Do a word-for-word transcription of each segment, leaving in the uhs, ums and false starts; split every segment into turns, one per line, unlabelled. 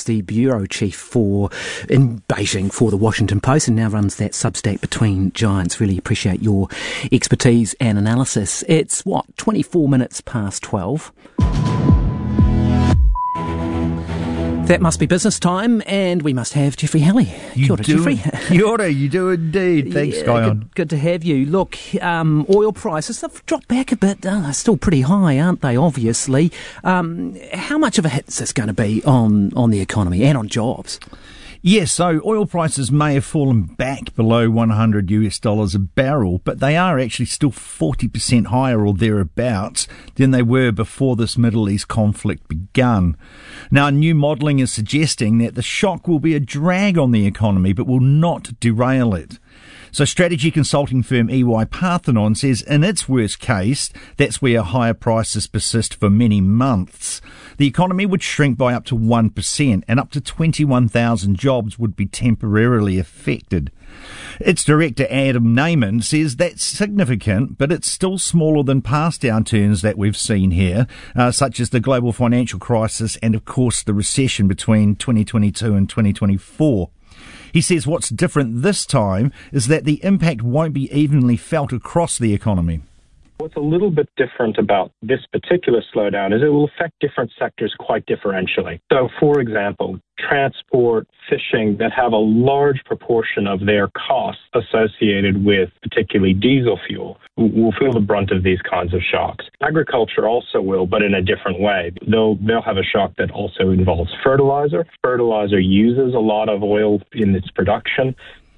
was the bureau chief for in Beijing for the Washington Post and now runs that Substack Between Giants. Really appreciate your expertise and analysis. It's, what, twenty-four minutes past twelve. That must be business time, and we must have Geoffrey Halley.
You
Kia ora,
do,
Geoffrey.
Kia ora, you do indeed. Thanks,
yeah,
Guyon.
Good, good to have you. Look, um, oil prices have dropped back a bit. Uh, they're still pretty high, aren't they, obviously? Um, how much of a hit is this going to be on, on the economy and on jobs?
Yes, so oil prices may have fallen back below one hundred US dollars a barrel, but they are actually still forty percent higher or thereabouts than they were before this Middle East conflict begun. Now, new modelling is suggesting that the shock will be a drag on the economy, but will not derail it. So strategy consulting firm E Y Parthenon says in its worst case, that's where higher prices persist for many months. The economy would shrink by up to one percent and up to twenty-one thousand jobs would be temporarily affected. Its director Adam Naiman says that's significant, but it's still smaller than past downturns that we've seen here, uh, such as the global financial crisis and of course the recession between twenty twenty-two and twenty twenty-four. He says what's different this time is that the impact won't be evenly felt across the economy.
What's a little bit different about this particular slowdown is it will affect different sectors quite differentially. So, for example, transport, fishing, that have a large proportion of their costs associated with particularly diesel fuel, will feel the brunt of these kinds of shocks. Agriculture also will, but in a different way. They'll, they'll have a shock that also involves fertilizer. Fertilizer uses a lot of oil in its production.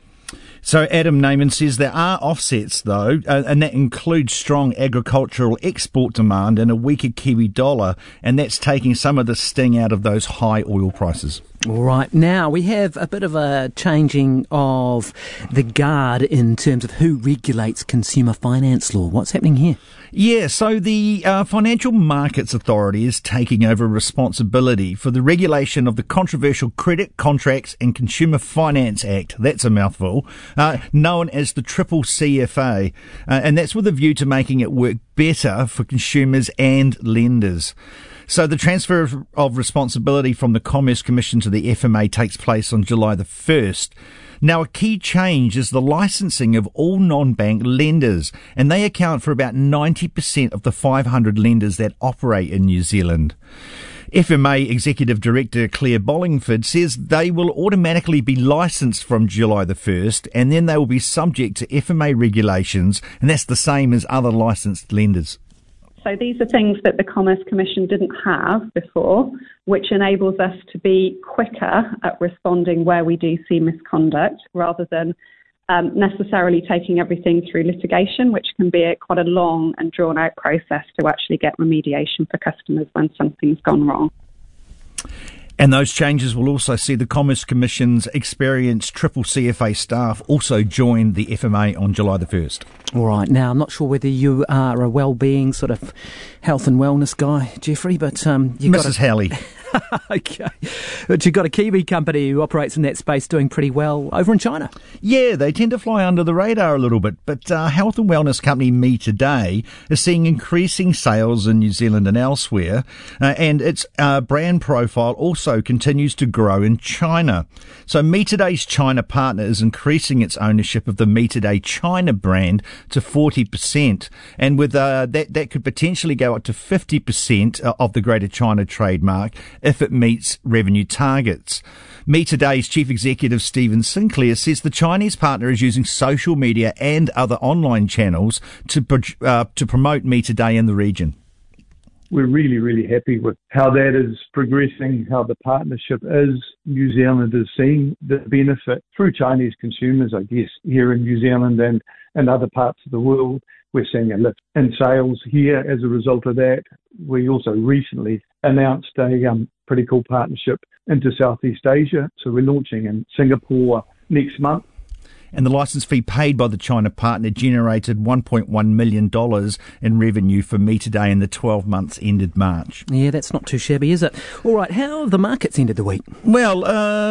So Adam Naiman says there are offsets, though, uh, and that includes strong agricultural export demand and a weaker Kiwi dollar, and that's taking some of the sting out of those high oil prices.
All right. Now, we have a bit of a changing of the guard in terms of who regulates consumer finance law. What's happening here?
Yeah, so the uh, Financial Markets Authority is taking over responsibility for the regulation of the controversial Credit Contracts and Consumer Finance Act. That's a mouthful. Uh, known as the Triple C F A. Uh, and that's with a view to making it work better for consumers and lenders. So the transfer of, of responsibility from the Commerce Commission to the F M A takes place on July the first. Now, a key change is the licensing of all non-bank lenders, and they account for about ninety percent of the five hundred lenders that operate in New Zealand. F M A Executive Director Claire Bollingford says they will automatically be licensed from July the first, and then they will be subject to F M A regulations, and that's the same as other licensed lenders.
So these are things that the Commerce Commission didn't have before, which enables us to be quicker at responding where we do see misconduct, rather than um, necessarily taking everything through litigation, which can be a, quite a long and drawn-out process to actually get remediation for customers when something's gone wrong.
And those changes will also see the Commerce Commission's experienced Triple C F A staff also join the F M A on July the first.
All right. Now, I'm not sure whether you are a well-being sort of health and wellness guy, Geoffrey, but um, you've
Missus
got a...
Halley.
Okay. But you've got a Kiwi company who operates in that space doing pretty well over in China.
Yeah, they tend to fly under the radar a little bit, but uh, health and wellness company Me Today is seeing increasing sales in New Zealand and elsewhere, uh, and its uh, brand profile also continues to grow in China. So Me Today's China partner is increasing its ownership of the Me Today China brand to forty percent, and with uh, that, that could potentially go up to fifty percent of the Greater China trademark if it meets revenue targets. Me Today's Chief Executive Stephen Sinclair says the Chinese partner is using social media and other online channels to uh, to promote Me Today in the region.
We're really, really happy with how that is progressing, how the partnership is. New Zealand is seeing the benefit through Chinese consumers, I guess, here in New Zealand and, and other parts of the world. We're seeing a lift in sales here as a result of that. We also recently announced a um, pretty cool partnership into Southeast Asia. So we're launching in Singapore next month.
And the licence fee paid by the China partner generated one point one million dollars in revenue for Me Today in the twelve months ended March.
Yeah, that's not too shabby, is it? All right, how have the markets ended the week?
Well, uh,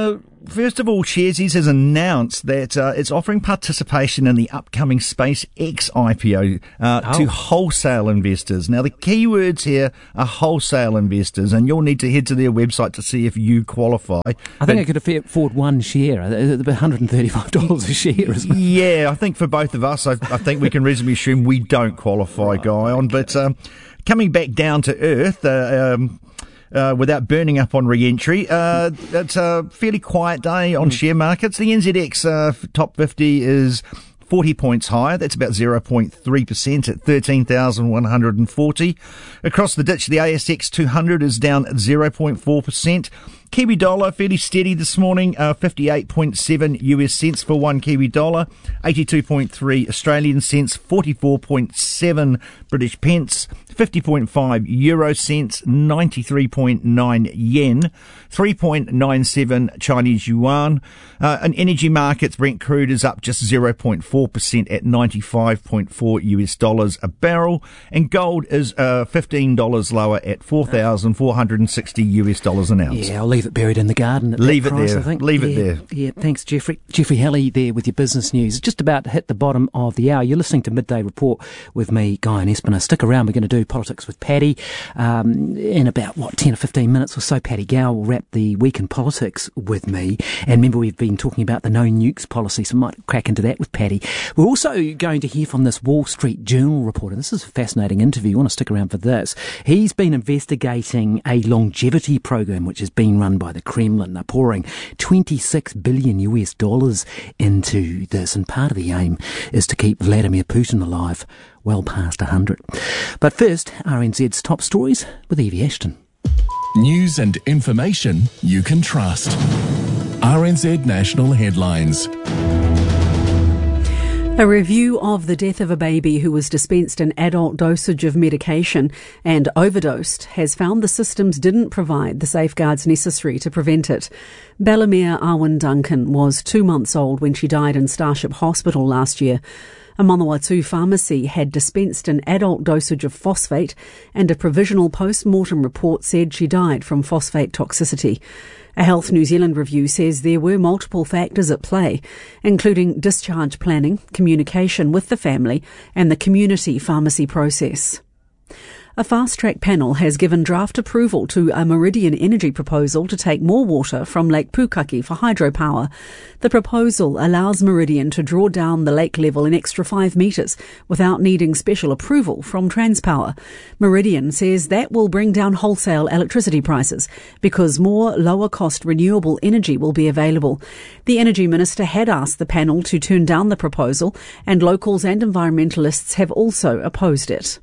first of all, Sharesies has announced that uh, it's offering participation in the upcoming SpaceX I P O uh, oh. to wholesale investors. Now, the keywords here are wholesale investors, and you'll need to head to their website to see if you qualify.
I think but, I could afford one share, one hundred thirty-five dollars a share, isn't it?
Yeah, I think for both of us, I, I think we can reasonably assume we don't qualify, right, Guy, on. Okay. But um, coming back down to earth, uh, um, Uh, without burning up on re-entry. Uh, it's a fairly quiet day on mm. share markets. The N Z X uh, top fifty is forty points higher. That's about zero point three percent at thirteen thousand one hundred forty. Across the ditch, the A S X two hundred is down zero point four percent. Kiwi dollar fairly steady this morning, uh, fifty-eight point seven U S cents for one Kiwi dollar, eighty-two point three Australian cents, forty-four point seven British pence, fifty point five euro cents, ninety-three point nine yen, three point nine seven Chinese yuan. Uh, in energy markets, Brent crude is up just zero point four percent at ninety-five point four U S dollars a barrel, and gold is uh, fifteen dollars lower at four thousand four hundred sixty U S dollars an ounce.
Yeah, I'll leave it buried in the garden at
leave
that
it
price,
there.
I think.
Leave
yeah,
it there.
Yeah, thanks, Jeffrey. Jeffrey Halley there with your business news. Just about to hit the bottom of the hour. You're listening to Midday Report with me, Guy and Espiner. Stick around. We're going to do politics with Paddy um, in about, what, ten or fifteen minutes or so. Paddy Gow will wrap the week in politics with me. And remember, we've been talking about the no nukes policy, so we might crack into that with Paddy. We're also going to hear from this Wall Street Journal reporter. This is a fascinating interview. You want to stick around for this. He's been investigating a longevity program which has been run by the Kremlin. They're pouring twenty-six billion U S dollars into this, and part of the aim is to keep Vladimir Putin alive well past one hundred. But first, R N Z's top stories with Evie Ashton.
News and information you can trust. R N Z National Headlines.
A review of the death of a baby who was dispensed an adult dosage of medication and overdosed has found the systems didn't provide the safeguards necessary to prevent it. Bellamere Arwen Duncan was two months old when she died in Starship Hospital last year. A Manawatu pharmacy had dispensed an adult dosage of phosphate, and a provisional post-mortem report said she died from phosphate toxicity. A Health New Zealand review says there were multiple factors at play, including discharge planning, communication with the family, and the community pharmacy process. A fast-track panel has given draft approval to a Meridian Energy proposal to take more water from Lake Pukaki for hydropower. The proposal allows Meridian to draw down the lake level an extra five metres without needing special approval from Transpower. Meridian says that will bring down wholesale electricity prices because more lower-cost renewable energy will be available. The Energy Minister had asked the panel to turn down the proposal, and locals and environmentalists have also opposed it.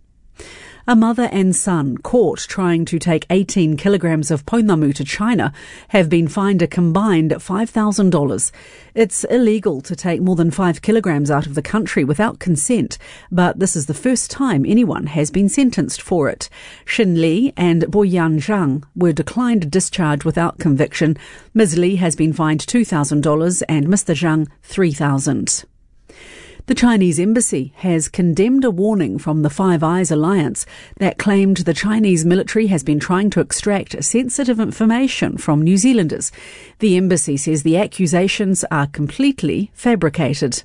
A mother and son caught trying to take eighteen kilograms of pounamu to China have been fined a combined five thousand dollars. It's illegal to take more than five kilograms out of the country without consent, but this is the first time anyone has been sentenced for it. Xin Li and Boyan Zhang were declined discharge without conviction. Miz Li has been fined two thousand dollars and Mister Zhang three thousand dollars. The Chinese embassy has condemned a warning from the Five Eyes alliance that claimed the Chinese military has been trying to extract sensitive information from New Zealanders. The embassy says the accusations are completely fabricated.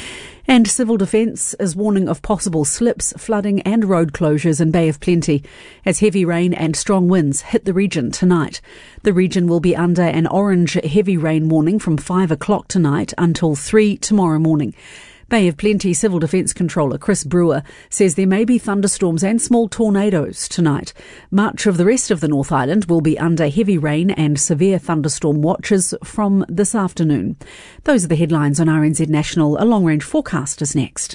And Civil Defence is warning of possible slips, flooding and road closures in Bay of Plenty as heavy rain and strong winds hit the region tonight. The region will be under an orange heavy rain warning from five o'clock tonight until three tomorrow morning. Bay of Plenty Civil Defence Controller Chris Brewer says there may be thunderstorms and small tornadoes tonight. Much of the rest of the North Island will be under heavy rain and severe thunderstorm watches from this afternoon. Those are the headlines on R N Z National. A long-range forecast is next.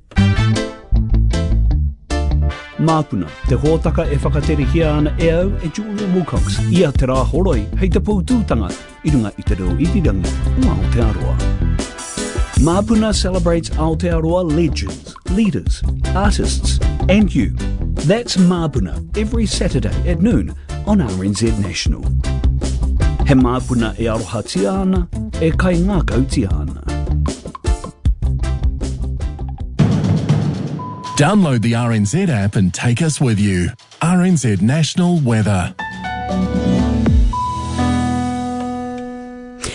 Māpuna, te hōtaka e whakaterehia ana e au e Julia Wilcox. Ia te rā horoi, hei te pūtūtanga, i runga i te reo irirangi o Aotearoa. Māpuna celebrates Aotearoa legends, leaders, artists, and you. That's Māpuna every Saturday at noon on R N Z National. He Māpuna e aroha tia ana, e kai ngākau tia ana.
Download the R N Z app and take us with you. R N Z National Weather.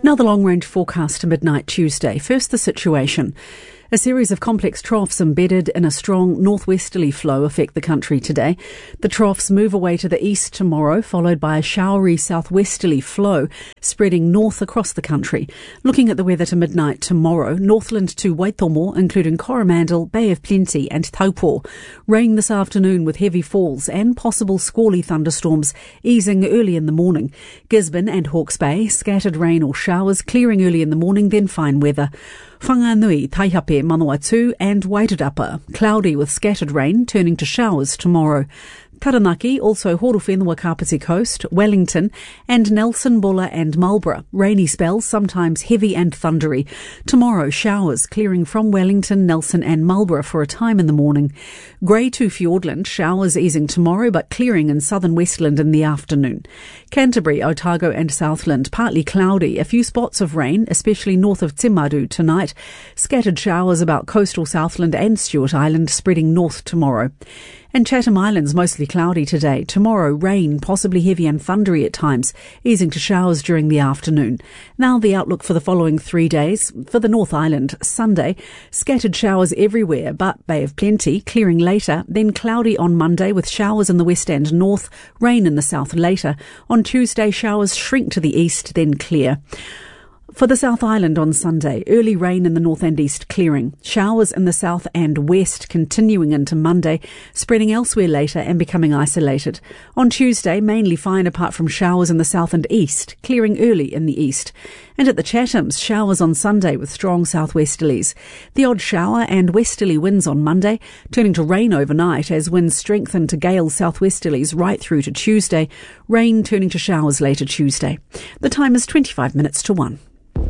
Now the long-range forecast to midnight Tuesday. First, the situation. A series of complex troughs embedded in a strong northwesterly flow affect the country today. The troughs move away to the east tomorrow, followed by a showery southwesterly flow spreading north across the country. Looking at the weather to midnight tomorrow, Northland to Waitomo, including Coromandel, Bay of Plenty and Taupo. Rain this afternoon with heavy falls and possible squally thunderstorms easing early in the morning. Gisborne and Hawke's Bay, scattered rain or showers, clearing early in the morning, then fine weather. Whanganui, Taihape, Manawatu and Wairarapa, cloudy with scattered rain, turning to showers tomorrow. Taranaki, also Horowhenua Kapiti Coast, Wellington and Nelson, Bulla and Marlborough. Rainy spells, sometimes heavy and thundery. Tomorrow, showers clearing from Wellington, Nelson and Marlborough for a time in the morning. Grey to Fiordland, showers easing tomorrow but clearing in southern Westland in the afternoon. Canterbury, Otago and Southland, partly cloudy. A few spots of rain, especially north of Timaru tonight. Scattered showers about coastal Southland and Stewart Island, spreading north tomorrow. And Chatham Islands mostly cloudy today. Tomorrow, rain, possibly heavy and thundery at times, easing to showers during the afternoon. Now the outlook for the following three days. For the North Island, Sunday, scattered showers everywhere, but Bay of Plenty, clearing later. Then cloudy on Monday with showers in the west and north, rain in the south later. On Tuesday, showers shrink to the east, then clear. For the South Island on Sunday, early rain in the north and east clearing. Showers in the south and west continuing into Monday, spreading elsewhere later and becoming isolated. On Tuesday, mainly fine apart from showers in the south and east, clearing early in the east. And at the Chathams, showers on Sunday with strong southwesterlies. The odd shower and westerly winds on Monday, turning to rain overnight as winds strengthen to gale southwesterlies right through to Tuesday. Rain turning to showers later Tuesday. The time is twenty-five minutes to one.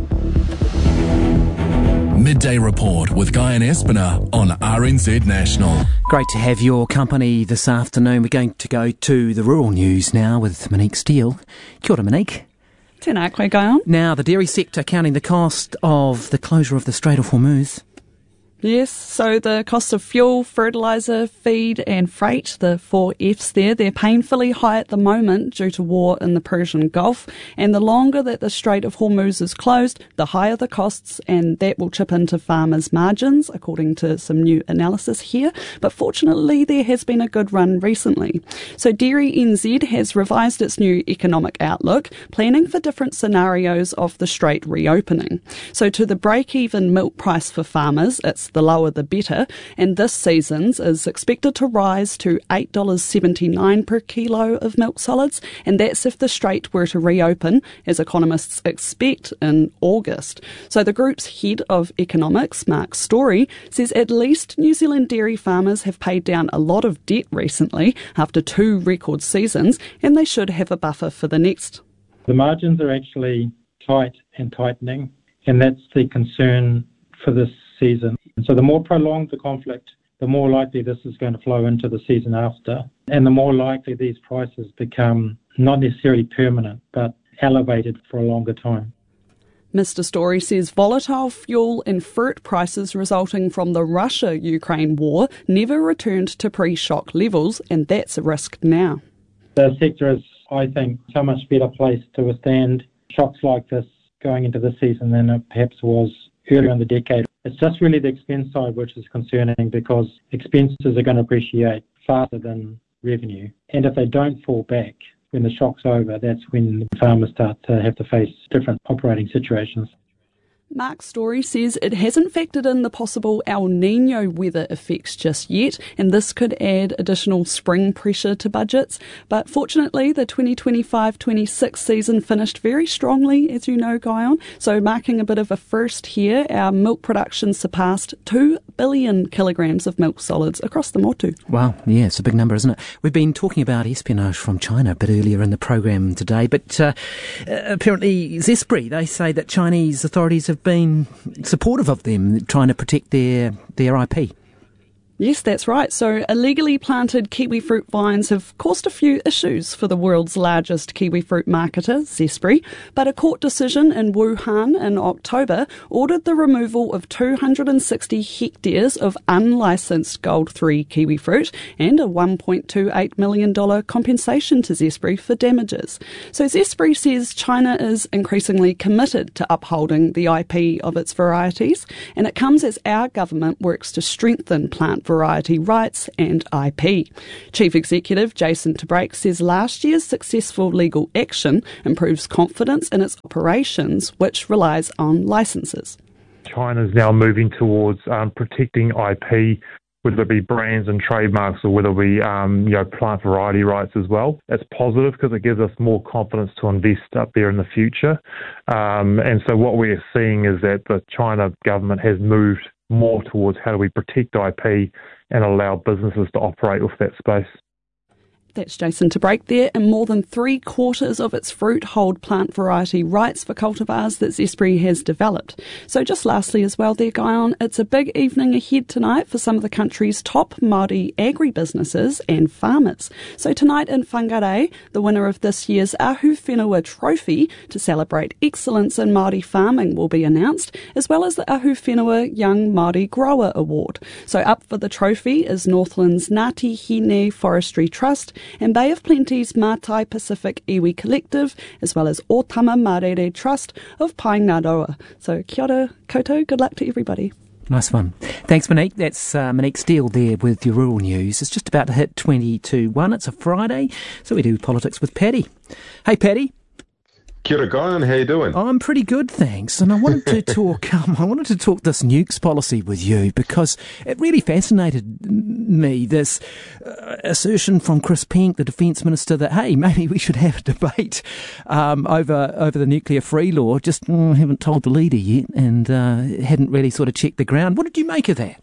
Midday Report with Guy and Espiner on R N Z National.
Great to have your company this afternoon. We're going to go to the rural news now with Monique Steele. Kia ora, Monique.
Tēnā koe, Guy.
Now, the dairy sector counting the cost of the closure of the Strait of Hormuz.
Yes, so the cost of fuel, fertiliser, feed and freight, the four Fs there, they're painfully high at the moment due to war in the Persian Gulf. And the longer that the Strait of Hormuz is closed, the higher the costs, and that will chip into farmers' margins, according to some new analysis here. But fortunately, there has been a good run recently. So Dairy N Z has revised its new economic outlook, planning for different scenarios of the Strait reopening. So to the break-even milk price for farmers, it's the lower the better, and this season's is expected to rise to eight dollars seventy-nine per kilo of milk solids, and that's if the Strait were to reopen, as economists expect, in August. So the group's head of economics, Mark Story, says at least New Zealand dairy farmers have paid down a lot of debt recently after two record seasons, and they should have a buffer for the next.
The margins are actually tight and tightening, and that's the concern for this season. So the more prolonged the conflict, the more likely this is going to flow into the season after, and the more likely these prices become not necessarily permanent, but elevated for a longer time.
Mister Story says volatile fuel and fruit prices resulting from the Russia-Ukraine war never returned to pre-shock levels, and that's a risk now.
The sector is, I think, so much better placed to withstand shocks like this going into the season than it perhaps was earlier in the decade. It's just really the expense side which is concerning, because expenses are going to appreciate faster than revenue. And if they don't fall back when the shock's over, that's when farmers start to have to face different operating situations.
Mark Story says it hasn't factored in the possible El Niño weather effects just yet, and this could add additional spring pressure to budgets. But fortunately, the twenty twenty-five twenty-six season finished very strongly, as you know, Guyon. So marking a bit of a first here, our milk production surpassed two billion kilograms of milk solids across the motu.
Wow, yeah, it's a big number, isn't it? We've been talking about espionage from China a bit earlier in the program today, but uh, apparently Zespri, they say that Chinese authorities have been supportive of them, trying to protect their, their I P.
Yes, that's right. So illegally planted kiwi fruit vines have caused a few issues for the world's largest kiwi fruit marketer, Zespri, but a court decision in Wuhan in October ordered the removal of two hundred sixty hectares of unlicensed Gold three kiwi fruit and a one point two eight million dollars compensation to Zespri for damages. So Zespri says China is increasingly committed to upholding the I P of its varieties, and it comes as our government works to strengthen plant variety rights and I P. Chief Executive Jason Tabrake says last year's successful legal action improves confidence in its operations, which relies on licences.
China is now moving towards um, protecting I P, whether it be brands and trademarks or whether it be um, you know, plant variety rights as well. That's positive because it gives us more confidence to invest up there in the future. Um, and so what we're seeing is that the China government has moved more towards how do we protect I P and allow businesses to operate with that space.
That's Jason Tabrake there, and more than three quarters of its fruit hold plant variety rights for cultivars that Zespri has developed. So just lastly as well there, Guyon, it's a big evening ahead tonight for some of the country's top Māori agribusinesses and farmers. So tonight in Whangarei, the winner of this year's Ahu Whenua Trophy to celebrate excellence in Māori farming will be announced, as well as the Ahu Whenua Young Māori Grower Award. So up for the trophy is Northland's Ngāti Hine Forestry Trust and Bay of Plenty's Mātai Pacific Iwi Collective, as well as Otama Marere Trust of Paengaroa. So kia ora koutou, good luck to everybody.
Nice one. Thanks, Monique. That's uh, Monique Steele there with your rural news. It's just about to hit twenty to one. It's a Friday, so we do politics with Paddy. Hey, Paddy.
Kia ora, Guyon. How you doing?
I'm pretty good, thanks. And I wanted to talk. Um, I wanted to talk this nukes policy with you because it really fascinated me. This uh, assertion from Chris Penk, the Defence Minister, that hey, maybe we should have a debate um, over over the nuclear free law. Just mm, haven't told the leader yet, and uh, hadn't really sort of checked the ground. What did you make of that?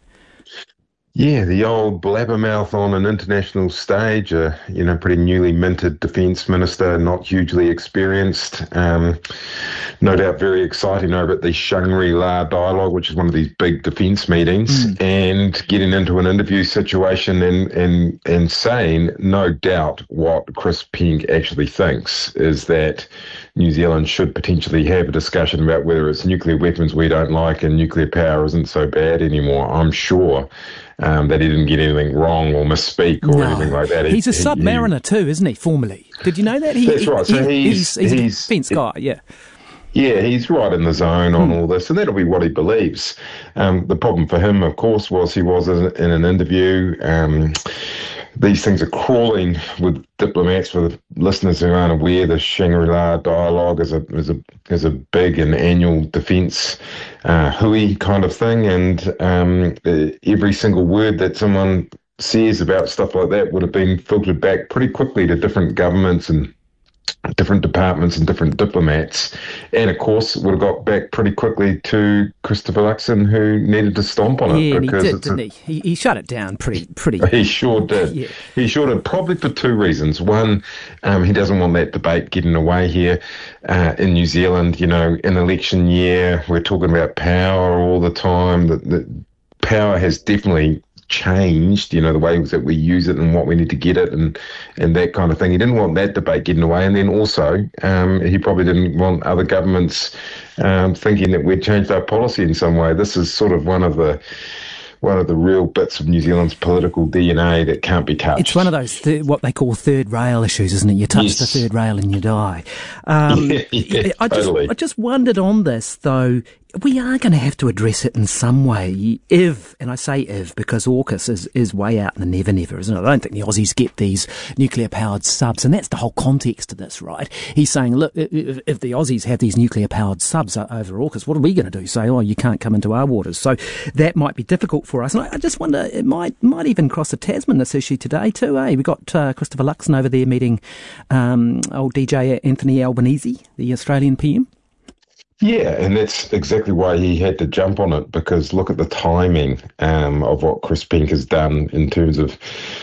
Yeah, the old blabbermouth on an international stage, uh, you know, pretty newly minted defence minister, not hugely experienced. Um, no doubt very exciting over at the Shangri-La Dialogue, which is one of these big defence meetings, mm. and getting into an interview situation and, and, and saying, no doubt, what Chris Penk actually thinks is that New Zealand should potentially have a discussion about whether it's nuclear weapons we don't like and nuclear power isn't so bad anymore. I'm sure um, that he didn't get anything wrong or misspeak or no. anything like that.
He's
he,
a submariner
he,
too, isn't he, formerly? Did you know that? He,
that's right. So
he,
he's,
he's, he's,
he's
a defence guy, yeah.
Yeah, he's right in the zone on mm. all this, and that'll be what he believes. Um, the problem for him, of course, was he was in, in an interview. Um, these things are crawling with diplomats. For the listeners who aren't aware, the Shangri-La Dialogue is a is a is a big and annual defence uh, hui kind of thing, and um, every single word that someone says about stuff like that would have been filtered back pretty quickly to different governments and different departments and different diplomats, and of course would have got back pretty quickly to Christopher Luxon, who needed to stomp on it.
Yeah,
because
he did, didn't a, he? he? He shut it down pretty, pretty.
He sure did. Yeah. He sure did, probably for two reasons. One, um, he doesn't want that debate getting away here uh, in New Zealand. You know, in election year, we're talking about power all the time. That the power has definitely changed, you know, the ways that we use it and what we need to get it and and that kind of thing. He didn't want that debate getting away, and then also um, he probably didn't want other governments um, thinking that we'd changed our policy in some way. This is sort of one of the one of the real bits of New Zealand's political D N A that can't be touched.
It's one of those, th- what they call third rail issues, isn't it? You touch yes. the third rail and you die. Um,
yeah, yeah,
I, just,
totally.
I just wondered on this, though, we are going to have to address it in some way if, and I say if because AUKUS is, is way out in the never never, isn't it? I don't think the Aussies get these nuclear powered subs, and that's the whole context of this, right? He's saying, look, if, if the Aussies have these nuclear powered subs over AUKUS, what are we going to do? Say, oh, you can't come into our waters. So that might be difficult for us. And I, I just wonder, it might might even cross the Tasman, this issue today too, eh? We've got uh, Christopher Luxon over there meeting um, old D J Anthony Albanese, the Australian P M.
Yeah, and that's exactly why he had to jump on it, because look at the timing um, of what Chris Penk has done in terms of,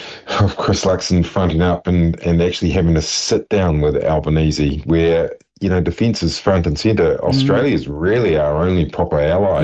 of Chris Luxon fronting up and, and actually having to sit down with Albanese, where, you know, defence is front and centre. Australia is really our only proper ally
yes.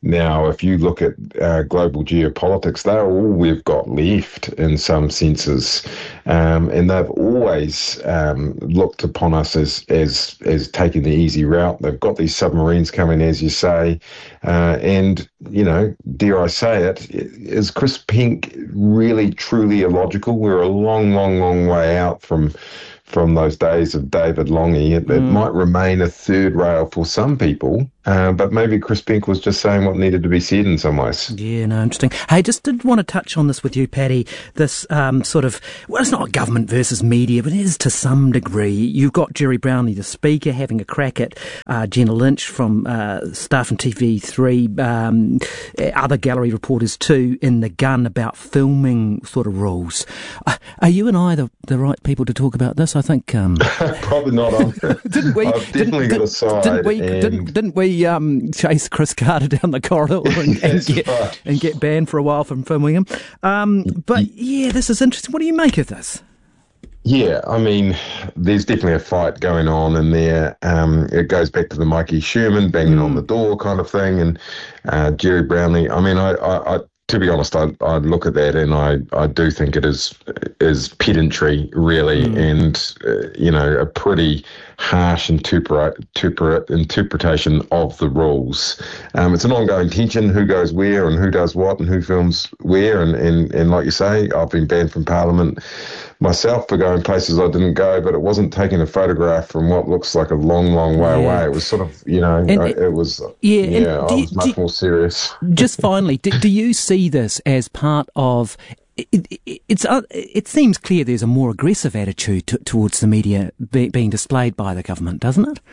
Now, if you look at uh, global geopolitics, they're all we've got left in some senses. Um, and they've always um, looked upon us as, as, as taking the easy route. They've got these submarines coming, as you say. Uh, and, you know, dare I say it, is Chris Penk really, truly illogical? We're a long, long, long way out from from those days of David Lange. It, mm. it might remain a third rail for some people, uh, but maybe Chris Penk was just saying what needed to be said in some ways.
Yeah, no, interesting. Hey, just did want to touch on this with you, Paddy, this um, sort of, well, it's not government versus media, but it is to some degree. You've got Jerry Brownlee, the Speaker, having a crack at uh, Jenna Lynch from uh, staff and T V three, um, other gallery reporters too, in the gun about filming sort of rules. Uh, are you and I the, the right people to talk about this? I think um,
probably not. I'm,
didn't we?
I've definitely
didn't,
got a side.
Didn't we? Didn't, didn't we um, chase Chris Carter down the corridor and, and, get,
right.
and get banned for a while from filming him? Um, but yeah, this is interesting. What do you make of this?
Yeah, I mean, there's definitely a fight going on in there. Um, it goes back to the Mikey Sherman banging mm. on the door kind of thing, and uh, Jerry Brownlee. I mean, I, I, I to be honest, I, I look at that and I, I do think it is is pedantry, really, mm. and, uh, you know, a pretty harsh interpret, interpret, interpretation of the rules. Um, it's an ongoing tension, who goes where and who does what and who films where. And, and, and like you say, I've been banned from Parliament myself for going places I didn't go, but it wasn't taking a photograph from what looks like a long, long way yeah. away. It was sort of, you know, and, I, it was, yeah, yeah I was you, much more serious.
Just finally, do, do you see this as part of, it, it, it's, uh, it seems clear there's a more aggressive attitude to, towards the media be, being displayed by the government, doesn't it?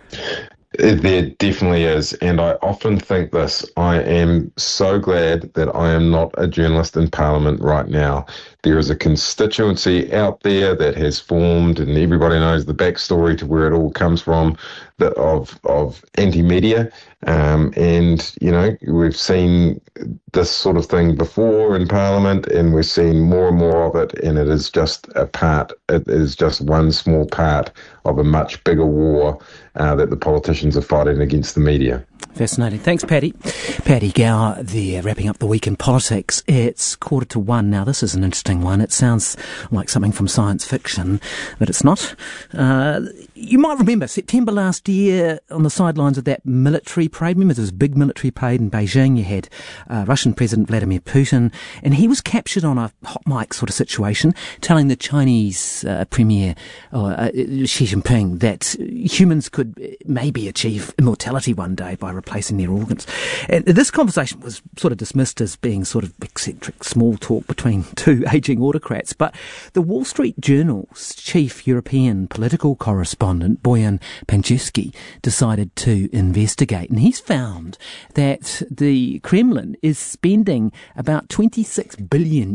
There definitely is, and I often think this. I am so glad that I am not a journalist in Parliament right now. There is a constituency out there that has formed, and everybody knows the backstory to where it all comes from, that of of anti-media. Um, and, you know, we've seen this sort of thing before in Parliament, and we're seeing more and more of it, and it is just a part, it is just one small part of a much bigger war uh, that the politicians are fighting against the media.
Fascinating. Thanks, Paddy. Paddy Gower there, wrapping up the week in politics. It's quarter to one now. This is an interesting one. It sounds like something from science fiction, but it's not. Uh, you might remember September last year, on the sidelines of that military parade. Remember, there was a big military parade in Beijing. You had uh, Russian President Vladimir Putin, and he was captured on a hot mic sort of situation, telling the Chinese uh, Premier uh, Xi Jinping that humans could maybe achieve immortality one day by replacing their organs. And this conversation was sort of dismissed as being sort of eccentric small talk between two ageing autocrats, but the Wall Street Journal's chief European political correspondent, Bojan Pankevski, decided to investigate, and he's found that the Kremlin is spending about twenty-six billion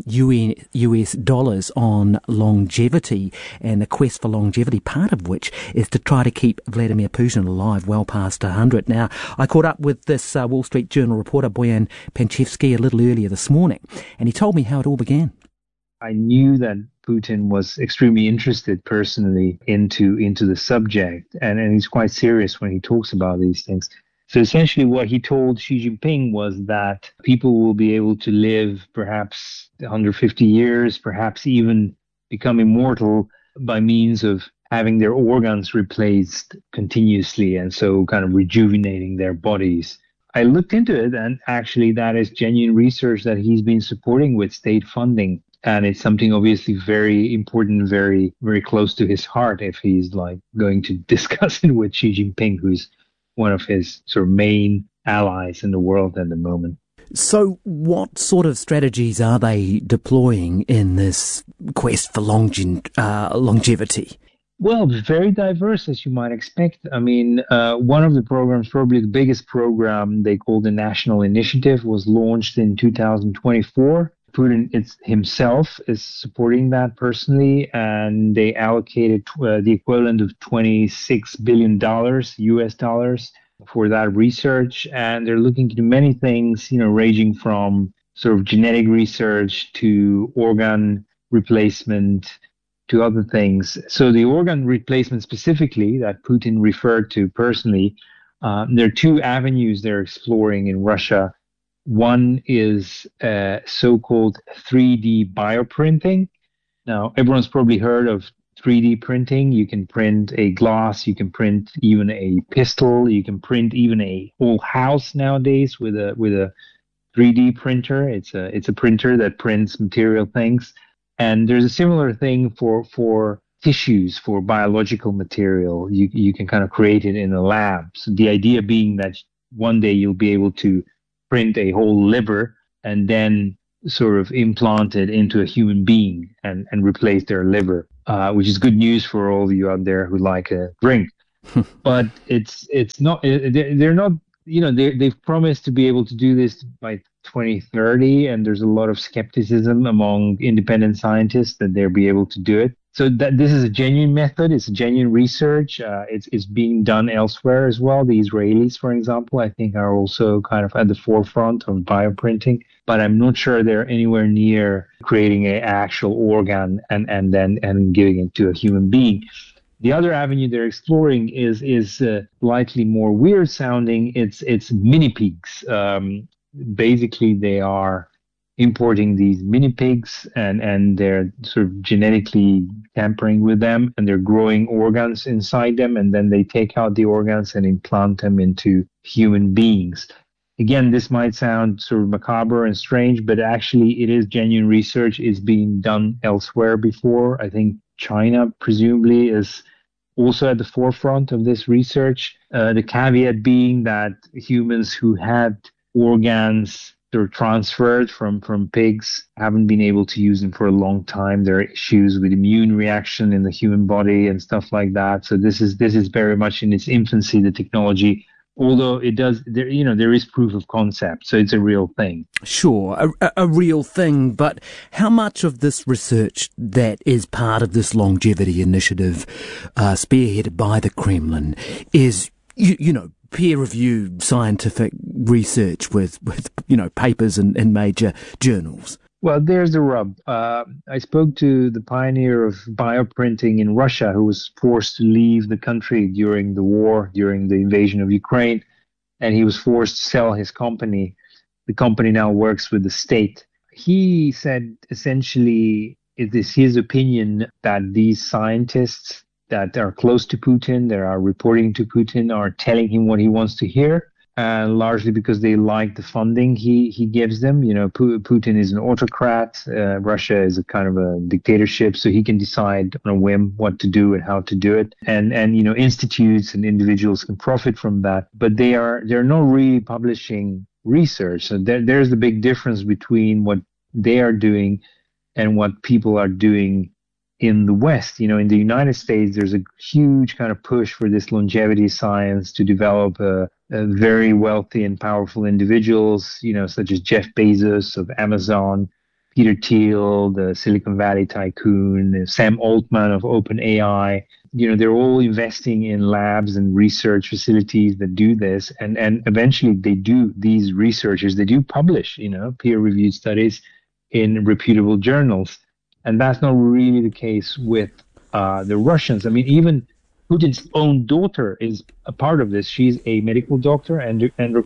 U S dollars on longevity, and the quest for longevity, part of which is to try to keep Vladimir Putin alive well past one hundred. Now, I caught up with this uh, Wall Street Journal reporter, Bojan Pankevski, a little earlier this morning, and he told me how it all began.
I knew that Putin was extremely interested personally into into the subject, and, and he's quite serious when he talks about these things. So essentially what he told Xi Jinping was that people will be able to live perhaps one hundred fifty years, perhaps even become immortal by means of having their organs replaced continuously, and so kind of rejuvenating their bodies. I looked into it, and actually that is genuine research that he's been supporting with state funding. And it's something obviously very important, very, very close to his heart if he's like going to discuss it with Xi Jinping, who's one of his sort of main allies in the world at the moment.
So what sort of strategies are they deploying in this quest for longe- uh, longevity?
Well, very diverse, as you might expect. I mean, uh, one of the programs, probably the biggest program they call the National Initiative, was launched in two thousand twenty-four. Putin it's himself is supporting that personally, and they allocated uh, the equivalent of twenty-six billion dollars, U S dollars, for that research. And they're looking to do many things, you know, ranging from sort of genetic research to organ replacement to other things. So the organ replacement specifically that Putin referred to personally, Uh, there are two avenues they're exploring in Russia. One is uh, so-called three D bioprinting. Now, everyone's probably heard of three D printing. You can print a glass, you can print even a pistol, you can print even a whole house nowadays with a with a three D printer. It's a it's a printer that prints material things. And there's a similar thing for for tissues, for biological material. You you can kind of create it in a lab. So the idea being that one day you'll be able to print a whole liver and then sort of implant it into a human being and, and replace their liver, uh, which is good news for all of you out there who like a drink. But it's it's not, they're not, you know, they, they've promised to be able to do this by twenty thirty, and there's a lot of skepticism among independent scientists that they'll be able to do it. So that this is a genuine method. It's a genuine research. Uh, it's it's being done elsewhere as well. The Israelis, for example, I think are also kind of at the forefront of bioprinting. But I'm not sure they're anywhere near creating an actual organ and, and then and giving it to a human being. The other avenue they're exploring is is uh, slightly more weird sounding. It's it's mini pigs. Um, basically, they are importing these mini pigs and, and they're sort of genetically tampering with them, and they're growing organs inside them, and then they take out the organs and implant them into human beings. Again, this might sound sort of macabre and strange, but actually it is genuine research. It's being done elsewhere before. I think China presumably is also at the forefront of this research. Uh, the caveat being that humans who had organs they're transferred from, from pigs, haven't been able to use them for a long time. There are issues with immune reaction in the human body and stuff like that. So this is this is very much in its infancy, the technology, although it does, there, you know, there is proof of concept. So it's a real thing.
Sure, a, a real thing. But how much of this research that is part of this longevity initiative uh, spearheaded by the Kremlin is, you, you know, peer-reviewed scientific research with, with you know, papers in, in major journals?
Well, there's the rub. Uh, I spoke to the pioneer of bioprinting in Russia who was forced to leave the country during the war, during the invasion of Ukraine, and he was forced to sell his company. The company now works with the state. He said essentially it is his opinion that these scientists that are close to Putin, that are reporting to Putin, are telling him what he wants to hear, and largely because they like the funding he, he gives them. You know, Putin is an autocrat. Uh, Russia is a kind of a dictatorship, so he can decide on a whim what to do and how to do it. And, and you know, institutes and individuals can profit from that, but they are they're not really publishing research. So there, there's the big difference between what they are doing and what people are doing in the West. You know, in the United States, there's a huge kind of push for this longevity science to develop a, a very wealthy and powerful individuals, you know, such as Jeff Bezos of Amazon, Peter Thiel, the Silicon Valley tycoon, Sam Altman of OpenAI. You know, they're all investing in labs and research facilities that do this. And, and eventually they do, these researchers, they do publish, you know, peer-reviewed studies in reputable journals. And that's not really the case with uh, the Russians. I mean, even Putin's own daughter is a part of this. She's a medical doctor and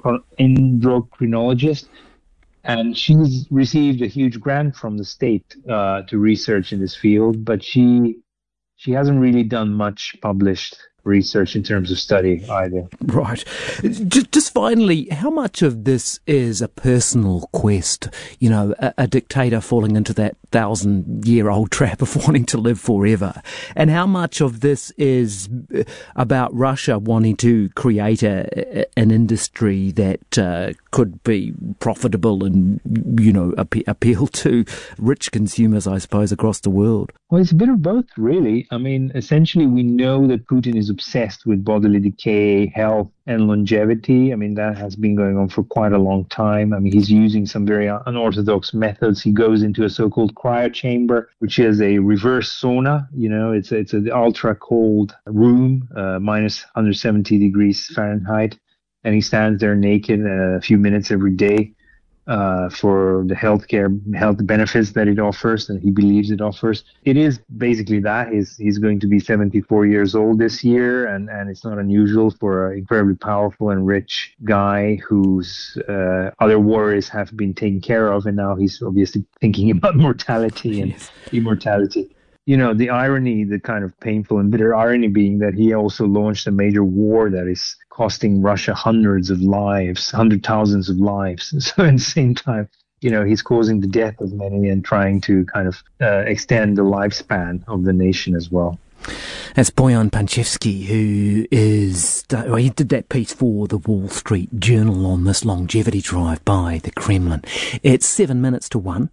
endocrinologist, and she's received a huge grant from the state uh, to research in this field, but she she hasn't really done much published research in terms of study either.
Right. Just, just finally, how much of this is a personal quest? You know, a, a dictator falling into that thousand-year-old trap of wanting to live forever, and how much of this is about Russia wanting to create a, a, an industry that uh, could be profitable and, you know, appe- appeal to rich consumers, I suppose, across the world?
Well, it's a bit of both, really. I mean, essentially, we know that Putin is obsessed with bodily decay, health, and longevity. I mean, that has been going on for quite a long time. I mean, he's using some very unorthodox methods. He goes into a so-called cryo chamber, which is a reverse sauna. You know, it's it's an ultra cold room, uh, minus one hundred seventy degrees Fahrenheit, and he stands there naked uh, a few minutes every day. uh, for the healthcare health benefits that it offers and he believes it offers. It is basically that. He's, he's going to be seventy-four years old this year, and, and it's not unusual for an incredibly powerful and rich guy whose uh, other worries have been taken care of, and now he's obviously thinking about mortality and yes. immortality. You know, the irony, the kind of painful and bitter irony being that he also launched a major war that is costing Russia hundreds of lives, hundred thousands of lives. So at the same time, you know, he's causing the death of many and trying to kind of uh, extend the lifespan of the nation as well.
That's Boyan Panchevsky, who is, well, he did that piece for the Wall Street Journal on this longevity drive by the Kremlin. It's seven minutes to one.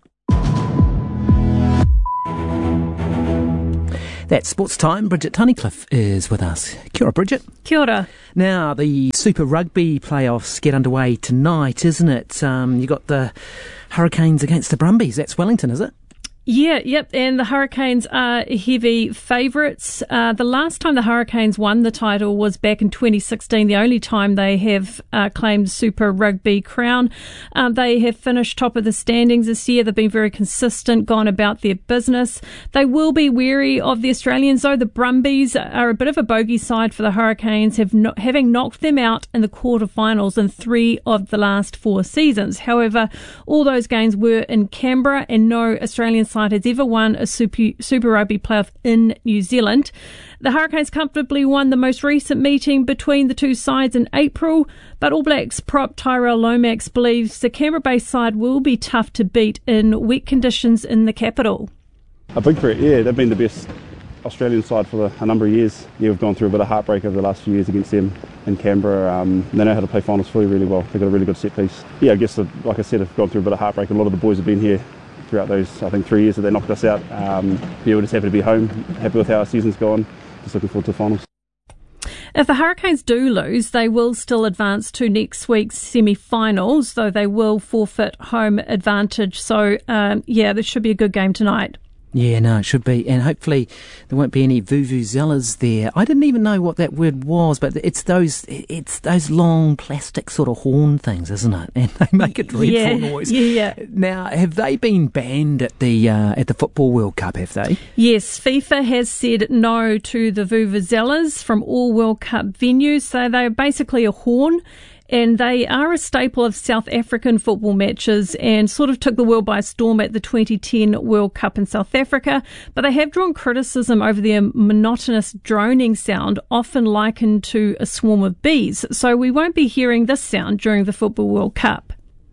That's Sports Time. Bridget Tunnicliffe is with us. Kia ora, Bridget.
Kia ora.
Now, the Super Rugby playoffs get underway tonight, isn't it? Um, you got the Hurricanes against the Brumbies. That's Wellington, is it?
Yeah, yep, and the Hurricanes are heavy favourites. Uh, the last time the Hurricanes won the title was back in twenty sixteen, the only time they have uh, claimed Super Rugby crown. Um, they have finished top of the standings this year. They've been very consistent, gone about their business. They will be wary of the Australians, though. The Brumbies are a bit of a bogey side for the Hurricanes, have no, having knocked them out in the quarterfinals in three of the last four seasons. However, all those games were in Canberra, and no Australian side has ever won a Super, Super Rugby playoff in New Zealand. The Hurricanes comfortably won the most recent meeting between the two sides in April, but All Blacks prop Tyrell Lomax believes the Canberra-based side will be tough to beat in wet conditions in the capital.
A big threat, yeah. They've been the best Australian side for a number of years. Yeah, we've gone through a bit of heartbreak over the last few years against them in Canberra. Um, they know how to play finals footy really well. They've got a really good set piece. Yeah, I guess, like I said, I've gone through a bit of heartbreak. A lot of the boys have been here throughout those, I think, three years that they knocked us out. Um, yeah, we're just happy to be home, happy with how our season's gone, just looking forward to the finals.
If the Hurricanes do lose, they will still advance to next week's semi-finals, though they will forfeit home advantage. So, um, yeah, this should be a good game tonight.
Yeah, no, it should be. And hopefully there won't be any vuvuzelas there. I didn't even know what that word was, but it's those it's those long plastic sort of horn things, isn't it? And they make a dreadful
yeah,
noise.
Yeah, yeah.
Now, have they been banned at the uh, at the Football World Cup, have they?
Yes, FIFA has said no to the vuvuzelas from all World Cup venues. So they're basically a horn, and they are a staple of South African football matches and sort of took the world by storm at the twenty ten World Cup in South Africa. But they have drawn criticism over their monotonous droning sound, often likened to a swarm of bees. So we won't be hearing this sound during the Football World Cup.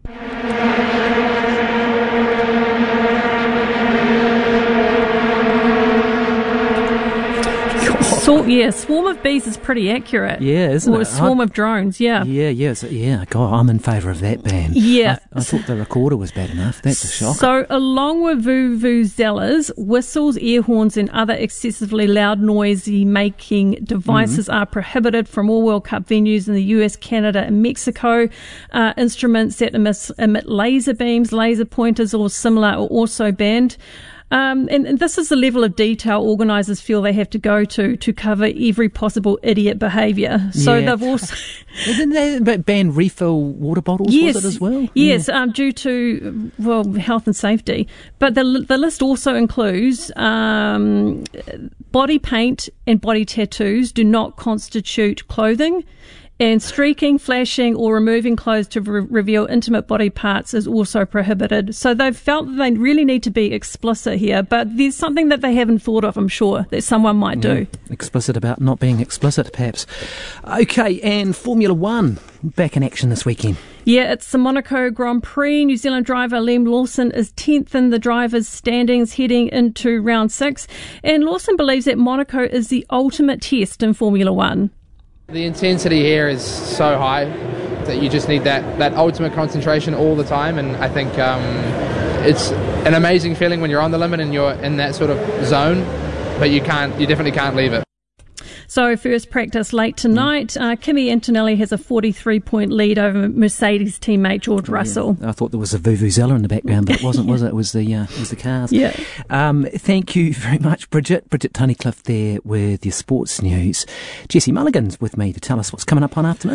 So, yeah, swarm of bees is pretty accurate.
Yeah, isn't
or
it?
a swarm
I,
of drones, yeah.
Yeah, yeah, so, yeah. God, I'm in favour of that ban.
Yeah.
I, I thought the recorder was bad enough. That's a shock.
So, along with vuvuzelas, whistles, air horns and other excessively loud noisy-making devices mm-hmm. are prohibited from all World Cup venues in the U S, Canada and Mexico. Uh, instruments that emit, emit laser beams, laser pointers or similar are also banned. Um, and, and this is the level of detail organisers feel they have to go to to cover every possible idiot behaviour. So
yeah.
they've also...
Didn't they ban refill water bottles,
yes,
was it, as well?
Yes,
yeah.
um, due to, well, health and safety. But the the list also includes um, body paint and body tattoos do not constitute clothing. And streaking, flashing or removing clothes to re- reveal intimate body parts is also prohibited. So they've felt that they really need to be explicit here, but there's something that they haven't thought of, I'm sure, that someone might do.
Mm, explicit about not being explicit, perhaps. Okay, and Formula One, back in action this weekend.
Yeah, it's the Monaco Grand Prix. New Zealand driver Liam Lawson is tenth in the drivers' standings heading into round six. And Lawson believes that Monaco is the ultimate test in Formula One.
The intensity here is so high that you just need that, that ultimate concentration all the time, and I think um, it's an amazing feeling when you're on the limit and you're in that sort of zone, but you can't, you definitely can't leave it.
So first practice late tonight. Uh, Kimi Antonelli has a forty-three point lead over Mercedes teammate George Russell.
Yeah. I thought there was a vuvuzela in the background, but it wasn't, was it? It was the, uh, it was the cars.
Yeah.
Um, thank you very much, Bridget. Bridget Tunnicliffe there with your sports news. Jesse Mulligan's with me to tell us what's coming up on afternoons.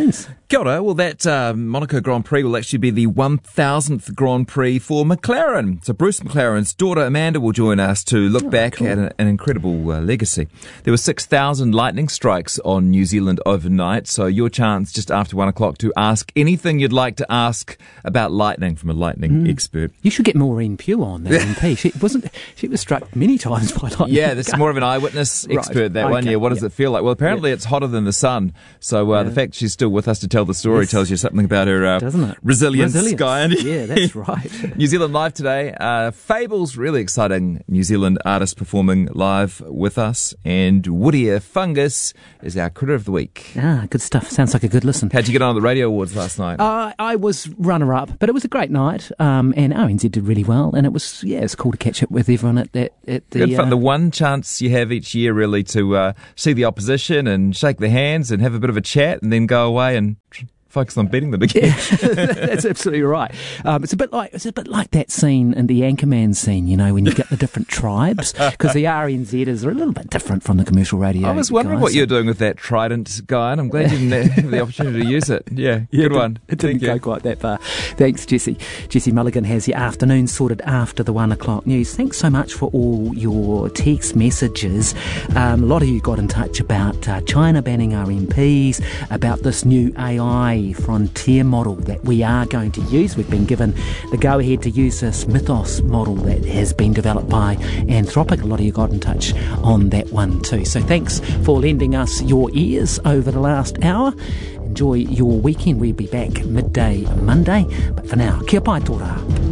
Kia ora. Well, that uh, Monaco Grand Prix will actually be the one thousandth Grand Prix for McLaren. So Bruce McLaren's daughter Amanda will join us to look oh, back cool. at an, an incredible uh, legacy. There were six thousand lightning strikes on New Zealand overnight, so your chance just after one o'clock to ask anything you'd like to ask about lightning from a lightning mm. expert.
You should get Maureen Pugh on, that M P. She wasn't. She was struck many times by lightning.
Yeah, that's more of an eyewitness expert, right. that okay. one. Yeah, what does yeah. it feel like? Well, apparently yeah. it's hotter than the sun, so uh, yeah. the fact she's still with us to tell the story yes. tells you something about her uh,
Doesn't it?
resilience,
resilience.
Guy.
Yeah, that's right.
New Zealand Live today. Uh, Fables, really exciting New Zealand artist performing live with us. And Woodier Fungus is our Critter of the Week.
Ah, good stuff. Sounds like a good listen.
How'd you get on at the Radio Awards last night?
Uh, I was runner-up, but it was a great night. Um, and O N Z did really well. And it was, yeah, it was cool to catch up with everyone at, that, at the...
Good fun.
Uh,
the one chance you have each year, really, to uh, see the opposition and shake their hands and have a bit of a chat and then go away and focus on beating them again.
Yeah, that's absolutely right. Um, it's a bit like it's a bit like that scene in the Anchorman scene, you know, when you get the different tribes, because the R N Zers are a little bit different from the commercial radio.
I was wondering
guys.
what you're doing with that trident, Guy, and I'm glad you didn't have the opportunity to use it. Yeah,
yeah
good
it
one.
It didn't
Thank
go
you.
quite that far. Thanks, Jesse. Jesse Mulligan has your afternoon sorted after the one o'clock news. Thanks so much for all your text messages. Um, a lot of you got in touch about uh, China banning R M Ps, about this new A I frontier model that we are going to use. We've been given the go-ahead to use this Mythos model that has been developed by Anthropic. A lot of you got in touch on that one too. So thanks for lending us your ears over the last hour. Enjoy your weekend. We'll be back midday Monday. But for now, kia pai tōra.